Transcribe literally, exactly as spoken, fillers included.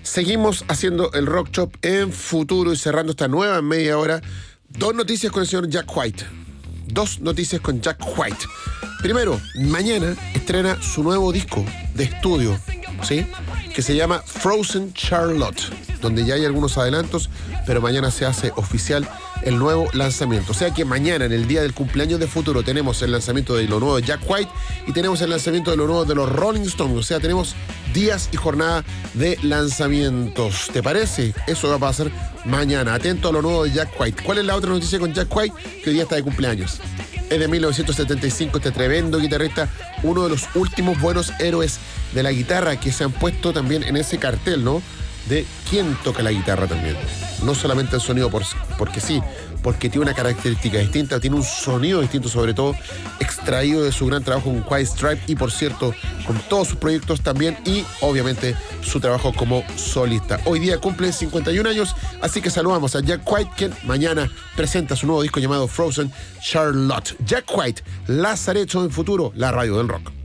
Seguimos haciendo el Rock Shop en futuro y cerrando esta nueva media hora. Dos noticias con el señor Jack White. Dos noticias con Jack White. Primero, mañana estrena su nuevo disco de estudio, ¿sí? Que se llama Frozen Charlotte, donde ya hay algunos adelantos, pero mañana se hace oficial el nuevo lanzamiento. O sea que mañana, en el día del cumpleaños de futuro, tenemos el lanzamiento de lo nuevo de Jack White y tenemos el lanzamiento de lo nuevo de los Rolling Stones. O sea, tenemos días y jornada de lanzamientos. ¿Te parece? Eso va a pasar mañana. Atento a lo nuevo de Jack White. ¿Cuál es la otra noticia con Jack White? Que hoy día está de cumpleaños. Es de mil novecientos setenta y cinco, este tremendo guitarrista, uno de los últimos buenos héroes de la guitarra que se han puesto también en ese cartel, ¿no? De quién toca la guitarra también. No solamente el sonido por, porque sí, porque tiene una característica distinta, tiene un sonido distinto, sobre todo extraído de su gran trabajo con White Stripe y, por cierto, con todos sus proyectos también y, obviamente, su trabajo como solista. Hoy día cumple cincuenta y un años, así que saludamos a Jack White, quien mañana presenta su nuevo disco llamado Frozen Charlotte. Jack White, Lazareto en futuro, la radio del rock.